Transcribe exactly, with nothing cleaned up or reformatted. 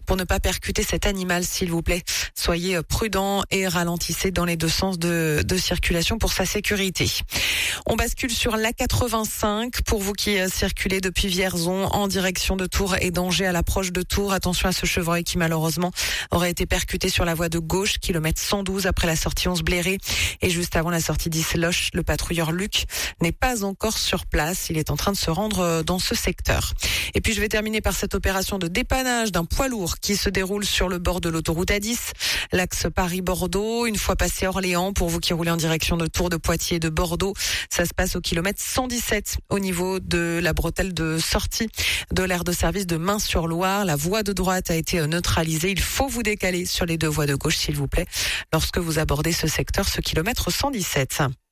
pour ne pas percuter cet animal, s'il vous plaît. Soyez prudents et ralentissez dans les deux sens de, de circulation pour sa sécurité. On bascule sur l'A quatre-vingt-cinq pour vous qui circulez depuis Vierzon en direction de Tours et d'Angers à l'approche de Tours. Attention à ce chevreuil qui malheureusement aurait été percuté sur la voie de gauche, kilomètre cent douze après la sortie onze Bléré et juste avant la sortie dix Loche. Le patrouilleur Luc n'est pas encore sur place. Il est en train de se rendre dans ce secteur. Et puis je vais terminer par cette opération de dépannage d'un poids lourd qui se déroule sur le bord de l'autoroute A dix, l'axe Paris-Bordeaux. Une fois passé Orléans, pour vous qui roulez en direction de Tours, de Poitiers et de Bordeaux, ça se passe au kilomètre cent dix-sept au niveau de la bretelle de sortie de l'aire de service de Main-sur-Loire. La voie de droite a été neutralisée. Il faut vous décaler sur les deux voies de gauche, s'il vous plaît, lorsque vous abordez ce secteur, ce kilomètre cent dix-sept.